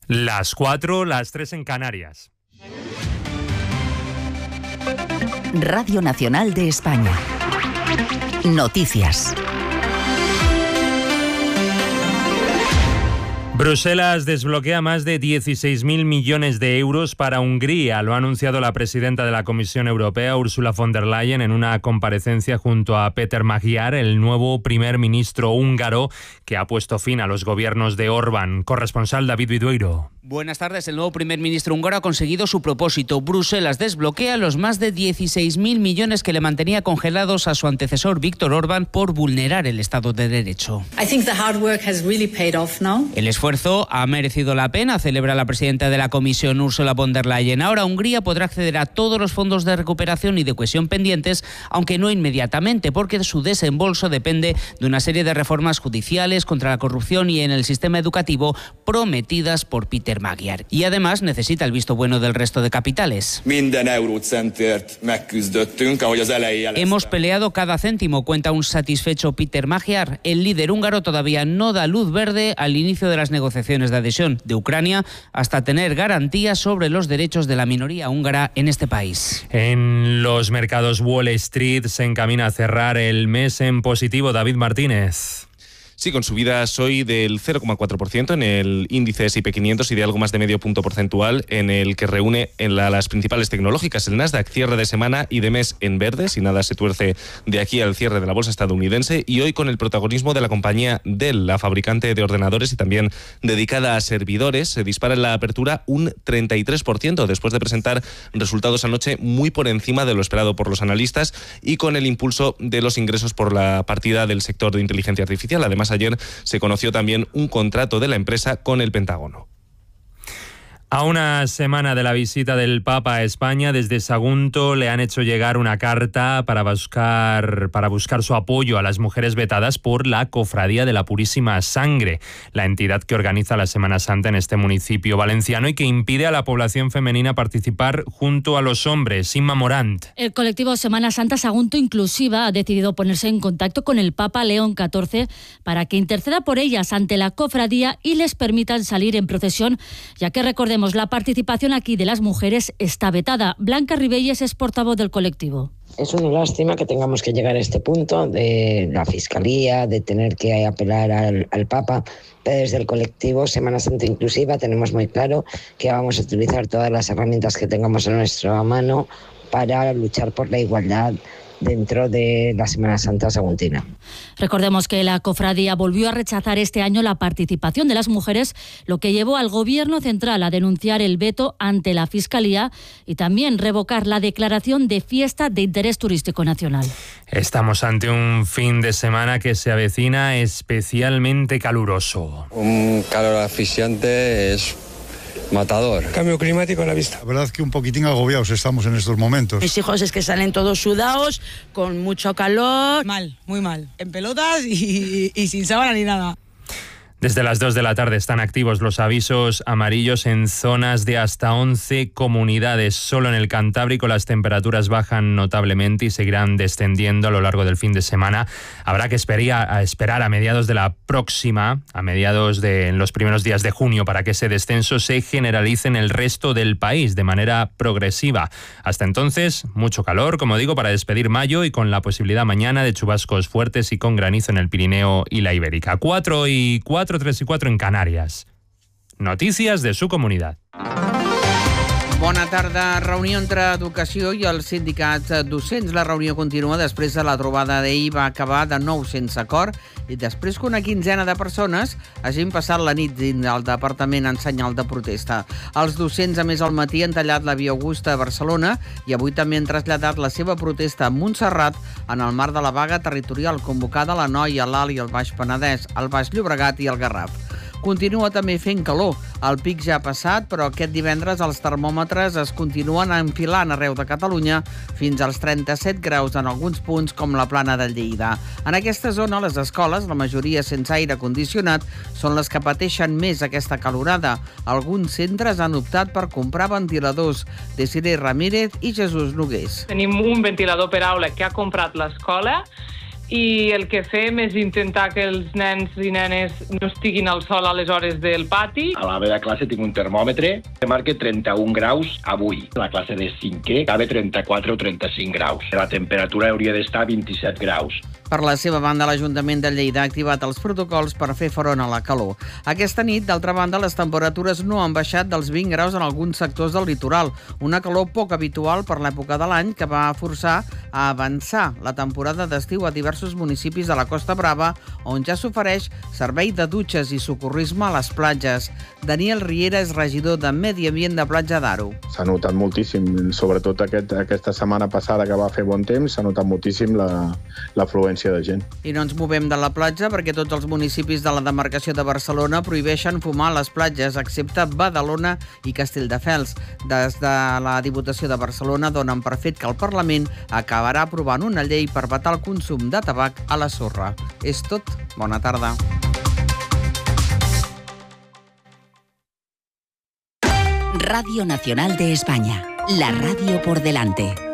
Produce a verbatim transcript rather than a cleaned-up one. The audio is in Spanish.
Las cuatro, las tres en Canarias. Radio Nacional de España. Noticias. Bruselas desbloquea más de dieciséis mil millones de euros para Hungría. Lo ha anunciado la presidenta de la Comisión Europea, Ursula von der Leyen, en una comparecencia junto a Péter Magyar, el nuevo primer ministro húngaro que ha puesto fin a los gobiernos de Orbán. Corresponsal David Vidueiro. Buenas tardes. El nuevo primer ministro húngaro ha conseguido su propósito. Bruselas desbloquea los más de dieciséis mil millones que le mantenía congelados a su antecesor Viktor Orbán por vulnerar el Estado de Derecho. I think the hard work has really paid off now. El esfuerzo ha merecido la pena, celebra la presidenta de la Comisión, Ursula von der Leyen. Ahora Hungría podrá acceder a todos los fondos de recuperación y de cohesión pendientes, aunque no inmediatamente, porque su desembolso depende de una serie de reformas judiciales contra la corrupción y en el sistema educativo prometidas por Péter Magyar. Y además necesita el visto bueno del resto de capitales. Hemos peleado cada céntimo, cuenta un satisfecho Péter Magyar. El líder húngaro todavía no da luz verde al inicio de las negociaciones de adhesión de Ucrania hasta tener garantías sobre los derechos de la minoría húngara en este país. En los mercados Wall Street se encamina a cerrar el mes en positivo. David Martínez. Sí, con subidas hoy del cero coma cuatro por ciento en el índice ese y pe quinientos y de algo más de medio punto porcentual en el que reúne en la, las principales tecnológicas. El Nasdaq cierre de semana y de mes en verde, si nada se tuerce de aquí al cierre de la bolsa estadounidense, y hoy con el protagonismo de la compañía Dell, la fabricante de ordenadores y también dedicada a servidores. Se dispara en la apertura un treinta y tres por ciento después de presentar resultados anoche muy por encima de lo esperado por los analistas y con el impulso de los ingresos por la partida del sector de inteligencia artificial. Además, ayer se conoció también un contrato de la empresa con el Pentágono. A una semana de la visita del Papa a España, desde Sagunto le han hecho llegar una carta para buscar, para buscar su apoyo a las mujeres vetadas por la Cofradía de la Purísima Sangre, la entidad que organiza la Semana Santa en este municipio valenciano y que impide a la población femenina participar junto a los hombres. Inma Morant. El colectivo Semana Santa Sagunto Inclusiva ha decidido ponerse en contacto con el Papa León catorce para que interceda por ellas ante la cofradía y les permitan salir en procesión, ya que recordemos la participación aquí de las mujeres está vetada. Blanca Ribelles es portavoz del colectivo. Es una lástima que tengamos que llegar a este punto de la Fiscalía, de tener que apelar al, al Papa, pero desde el colectivo Semana Santa Inclusiva tenemos muy claro que vamos a utilizar todas las herramientas que tengamos a nuestra mano para luchar por la igualdad dentro de la Semana Santa saguntina. Recordemos que la cofradía volvió a rechazar este año la participación de las mujeres, lo que llevó al Gobierno central a denunciar el veto ante la Fiscalía y también revocar la declaración de fiesta de interés turístico nacional. Estamos ante un fin de semana que se avecina especialmente caluroso. Un calor asfixiante es matador. Cambio climático a la vista. La verdad es que un poquitín agobiados estamos en estos momentos. Mis hijos es que salen todos sudados, con mucho calor. Mal, muy mal. En pelotas y, y, y sin sábana ni nada. Desde las dos de la tarde están activos los avisos amarillos en zonas de hasta once comunidades. Solo en el Cantábrico las temperaturas bajan notablemente y seguirán descendiendo a lo largo del fin de semana. Habrá que esperar a mediados de la próxima, a mediados de en los primeros días de junio, para que ese descenso se generalice en el resto del país de manera progresiva. Hasta entonces, mucho calor, como digo, para despedir mayo y con la posibilidad mañana de chubascos fuertes y con granizo en el Pirineo y la Ibérica. cuatro y cuatro. tres y cuatro en Canàries. Noticias de su comunitat. Bona tarda. Reunió entre Educació i els sindicats docents. La reunió continua després de la trobada d'ahir. Va acabar de nou sense acord i després que una quinzena de persones hagin passat la nit dins del Departament en senyal de protesta. Els docents, a més, al matí han tallat la Via Augusta a Barcelona i avui també han traslladat la seva protesta a Montserrat en el marc de la vaga territorial convocada a l'Anoia, l'Alt i el Baix Penedès, el Baix Llobregat i el Garraf. Continua també fent calor. El pic ja ha passat, però aquest divendres els termòmetres es continuen enfilant arreu de Catalunya fins als trenta-set graus en alguns punts, com la Plana de Lleida. En aquesta zona, les escoles, la majoria sense aire condicionat, són les que pateixen més aquesta calorada. Alguns centres han optat per comprar ventiladors. Desiree Ramírez i Jesús Nogués. Tenim un ventilador per aula que ha comprat l'escola i el que fem és intentar que els nens i nenes no estiguin al sol a les hores del pati. A la meva classe tinc un termòmetre que marca trenta-un graus avui. La classe de cinquè cabe trenta-quatre o trenta-cinc graus. La temperatura hauria d'estar a vint-i-set graus. Per la seva banda, l'Ajuntament de Lleida ha activat els protocols per fer front a la calor. Aquesta nit, d'altra banda, les temperatures no han baixat dels vint graus en alguns sectors del litoral. Una calor poc habitual per l'època de l'any que va forçar a avançar la temporada d'estiu a diversos municipis de la Costa Brava, on ja s'ofereix servei de dutxes i socorrisme a les platges. Daniel Riera és regidor de Medi Ambient de Platja d'Aro. S'ha notat moltíssim, sobretot aquest, aquesta setmana passada que va fer bon temps, s'ha notat moltíssim la, l'afluència de gent. I no ens movem de la platja perquè tots els municipis de la demarcació de Barcelona prohibeixen fumar a les platges, excepte Badalona i Castelldefels. Des de la Diputació de Barcelona donen per fet que el Parlament acabarà aprovant una llei per vetar el consum de tabac a la sorra. És tot. Bona tarda. Radio Nacional de España. La radio por delante.